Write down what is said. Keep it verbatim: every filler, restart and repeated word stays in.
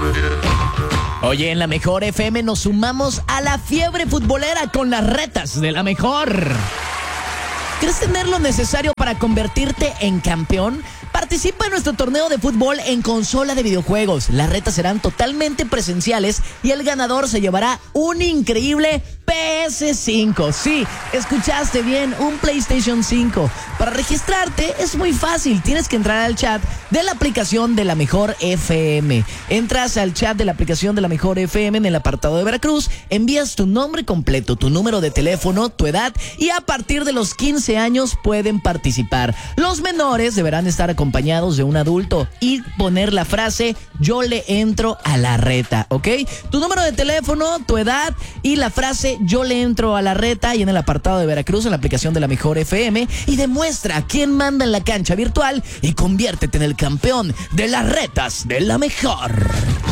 Oye, en la Mejor F M nos sumamos a la fiebre futbolera con las retas de la Mejor. ¿Quieres tener lo necesario para convertirte en campeón? Participa en nuestro torneo de fútbol en consola de videojuegos. Las retas serán totalmente presenciales y el ganador se llevará un increíble P S cinco. Sí, escuchaste bien, un PlayStation cinco. Para registrarte es muy fácil. Tienes que entrar al chat de la aplicación de la Mejor F M. Entras al chat de la aplicación de la Mejor F M en el apartado de Veracruz, envías tu nombre completo, tu número de teléfono, tu edad y a partir de los quince años pueden participar. Los menores deberán estar acompañados de un adulto y poner la frase "yo le entro a la reta", ¿ok? Tu número de teléfono, tu edad y la frase "yo le entro a la reta" y en el apartado de Veracruz en la aplicación de la Mejor F M y demuestra quién manda en la cancha virtual y conviértete en el campeón de las retas de la Mejor.